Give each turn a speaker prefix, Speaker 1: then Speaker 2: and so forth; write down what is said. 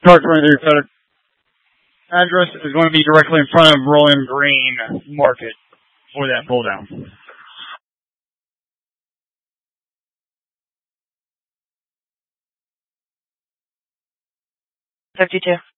Speaker 1: Car 23 FedEx. Address is going to be directly in front of Rolling Green Market for that pull down.
Speaker 2: 52.